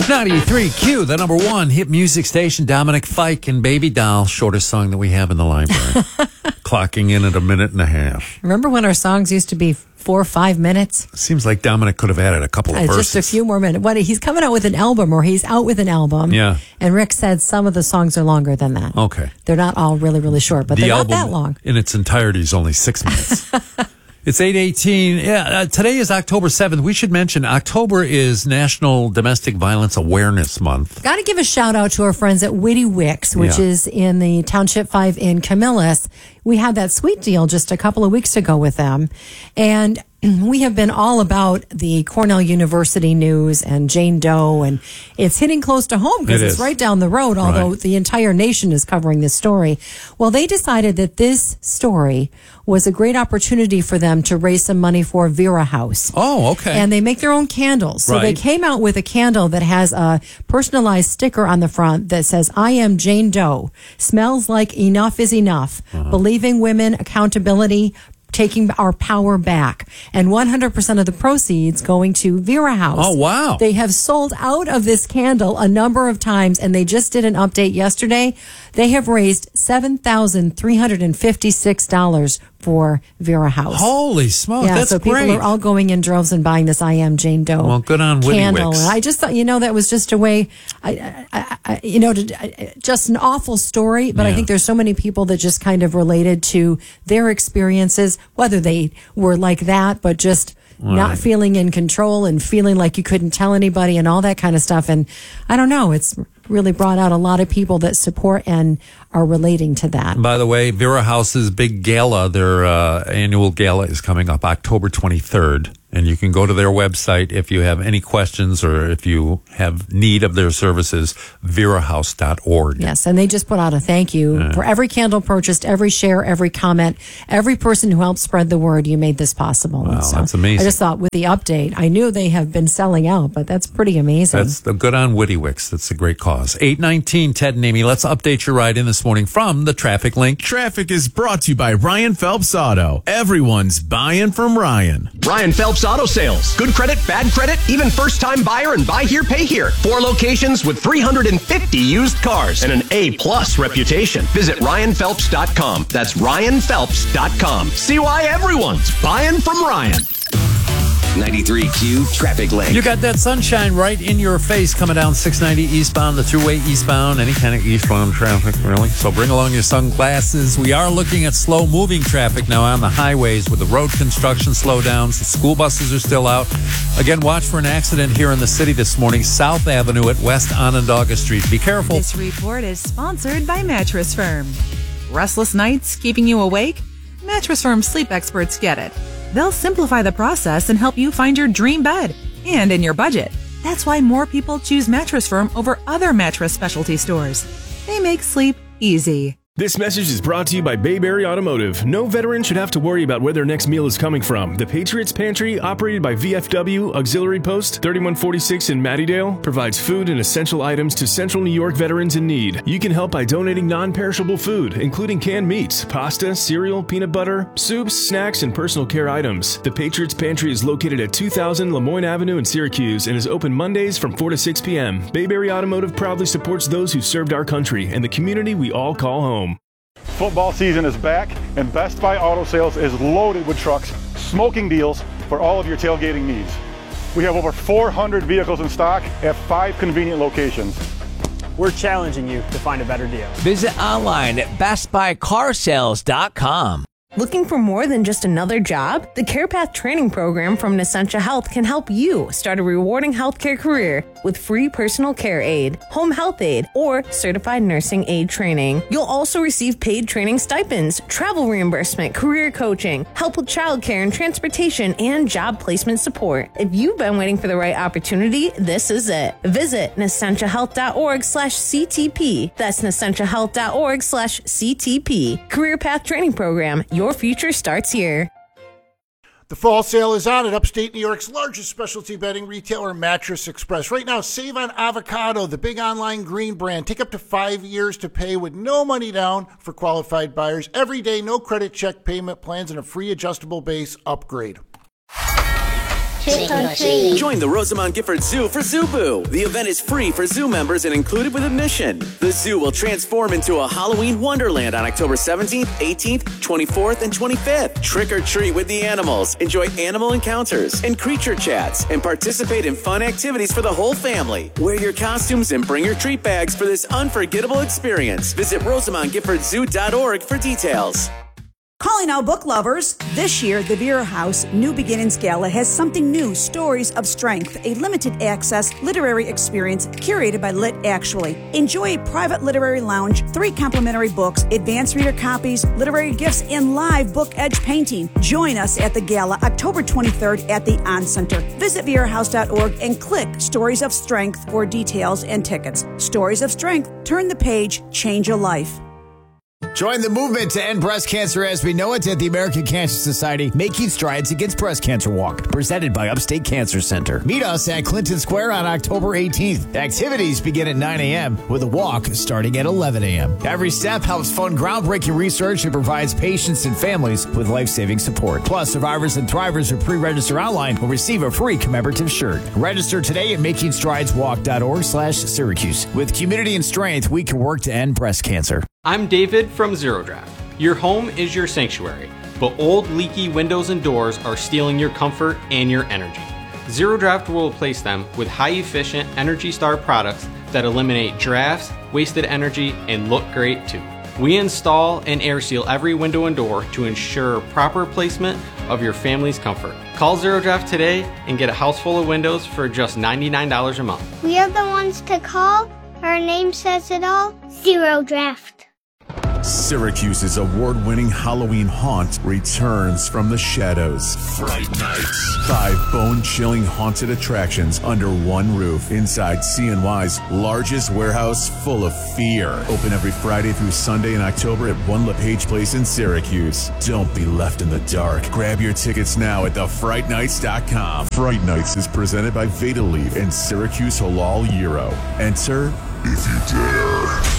93Q, the number one hit music station. Dominic Fike and Baby Doll, shortest song that we have in the library. Clocking in at a minute and a half. Remember when our songs used to be 4 or 5 minutes? Seems like Dominic could have added a couple of verses. Just a few more minutes. He's coming out with an album, or he's out with an album. Yeah. And Rick said some of the songs are longer than that. Okay. They're not all really, really short, but they're not that long. In its entirety is only 6 minutes. It's 8:18. Yeah, today is October 7th. We should mention October is National Domestic Violence Awareness Month. Got to give a shout out to our friends at Witty Wicks, which is in the Township 5 in Camillus. We had that sweet deal just a couple of weeks ago with them. And we have been all about the Cornell University news and Jane Doe, and it's hitting close to home because it's right down the road, although the entire nation is covering this story. Well, they decided that this story was a great opportunity for them to raise some money for Vera House. Oh, okay. And they make their own candles. So they came out with a candle that has a personalized sticker on the front that says, "I am Jane Doe. Smells like enough is enough. Believing women, accountability, taking our power back." And 100% of the proceeds going to Vera House. Oh, wow. They have sold out of this candle a number of times, and they just did an update yesterday. They have raised $7,356 for Vera House. Holy smokes, that's so great. People are all going in droves and buying this I Am Jane Doe well, good on candle. Wicks. And I just thought, that was just a way, just an awful story, but I think there's so many people that just kind of related to their experiences, whether they were like that, but just not feeling in control and feeling like you couldn't tell anybody and all that kind of stuff. And I don't know, it's really brought out a lot of people that support and are relating to that. By the way, Vera House's big gala, their annual gala is coming up October 23rd. And you can go to their website if you have any questions or if you have need of their services, verahouse.org. Yes, and they just put out a thank you for every candle purchased, every share, every comment, every person who helped spread the word. You made this possible. Wow, so that's amazing. I just thought with the update, I knew they have been selling out, but that's pretty amazing. That's the good on Witty Wicks. That's a great cause. 8:19, Ted and Amy, let's update your ride in this morning from the Traffic Link. Traffic is brought to you by Ryan Phelps Auto. Everyone's buying from Ryan. Ryan Phelps Auto Sales. Good credit, bad credit, even first-time buyer and buy here, pay here. 4 locations with 350 used cars and an A-plus reputation. Visit RyanPhelps.com. That's RyanPhelps.com. See why everyone's buying from Ryan. 93Q Traffic Link. You got that sunshine right in your face coming down 690 eastbound, the thruway eastbound, any kind of eastbound traffic, really. So bring along your sunglasses. We are looking at slow-moving traffic now on the highways with the road construction slowdowns. The school buses are still out. Again, watch for an accident here in the city this morning, South Avenue at West Onondaga Street. Be careful. This report is sponsored by Mattress Firm. Restless nights keeping you awake? Mattress Firm sleep experts get it. They'll simplify the process and help you find your dream bed and in your budget. That's why more people choose Mattress Firm over other mattress specialty stores. They make sleep easy. This message is brought to you by Bayberry Automotive. No veteran should have to worry about where their next meal is coming from. The Patriots Pantry, operated by VFW Auxiliary Post 3146 in Mattydale, provides food and essential items to Central New York veterans in need. You can help by donating non-perishable food, including canned meats, pasta, cereal, peanut butter, soups, snacks, and personal care items. The Patriots Pantry is located at 2000 Lemoyne Avenue in Syracuse and is open Mondays from 4 to 6 p.m. Bayberry Automotive proudly supports those who served our country and the community we all call home. Football season is back, and Best Buy Auto Sales is loaded with trucks, smoking deals for all of your tailgating needs. We have over 400 vehicles in stock at 5 convenient locations. We're challenging you to find a better deal. Visit online at bestbuycarsales.com. Looking for more than just another job? The CarePath training program from Nessentia Health can help you start a rewarding healthcare career with free personal care aid, home health aid, or certified nursing aid training. You'll also receive paid training stipends, travel reimbursement, career coaching, help with childcare and transportation, and job placement support. If you've been waiting for the right opportunity, this is it. Visit NessentiaHealth.org/CTP. That's NessentiaHealth.org/CTP. Career Path Training Program. Your future starts here. The fall sale is on at upstate New York's largest specialty bedding retailer, Mattress Express. Right now, save on Avocado, the big online green brand. Take up to 5 years to pay with no money down for qualified buyers. Every day, no credit check payment plans, and a free adjustable base upgrade. Trick or treat. Join the Rosamond Gifford Zoo for Zoo Boo. The event is free for zoo members and included with admission. The zoo will transform into a Halloween wonderland on October 17th, 18th, 24th, and 25th. Trick or treat with the animals. Enjoy animal encounters and creature chats and participate in fun activities for the whole family. Wear your costumes and bring your treat bags for this unforgettable experience. Visit RosamondGiffordZoo.org for details. Calling all book lovers. This year, the Vera House New Beginnings Gala has something new, Stories of Strength, a limited access literary experience curated by Lit Actually. Enjoy a private literary lounge, 3 complimentary books, advanced reader copies, literary gifts, and live book edge painting. Join us at the gala October 23rd at the On Center. Visit verahouse.org and click Stories of Strength for details and tickets. Stories of Strength. Turn the page, change a life. Join the movement to end breast cancer as we know it at the American Cancer Society Making Strides Against Breast Cancer Walk, presented by Upstate Cancer Center. Meet us at Clinton Square on October 18th. Activities begin at 9 a.m. with a walk starting at 11 a.m. Every step helps fund groundbreaking research and provides patients and families with life-saving support. Plus, survivors and thrivers who pre-register online will receive a free commemorative shirt. Register today at makingstrideswalk.org/Syracuse. With community and strength, we can work to end breast cancer. I'm David from Zero Draft. Your home is your sanctuary, but old leaky windows and doors are stealing your comfort and your energy. Zero Draft will replace them with high-efficient Energy Star products that eliminate drafts, wasted energy, and look great too. We install and air seal every window and door to ensure proper placement of your family's comfort. Call Zero Draft today and get a house full of windows for just $99 a month. We are the ones to call. Our name says it all. Zero Draft. Syracuse's award-winning Halloween haunt returns from the shadows. Fright Nights. 5 bone-chilling haunted attractions under one roof inside CNY's largest warehouse full of fear. Open every Friday through Sunday in October at One LePage Place in Syracuse. Don't be left in the dark. Grab your tickets now at thefrightnights.com. Fright Nights is presented by Veda Leaf and Syracuse Halal Gyro. Enter if you dare.